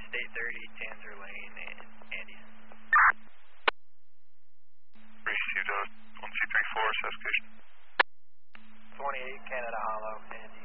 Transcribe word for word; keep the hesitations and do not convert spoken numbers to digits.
State thirty, Tanzer Lane, and Andy. Received uh, one two three four, Saskation. twenty-eight, Canada Hollow, Andy.